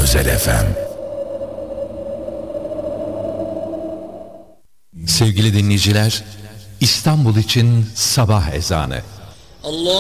Özel FM. Sevgili dinleyiciler, İstanbul için sabah ezanı. Allah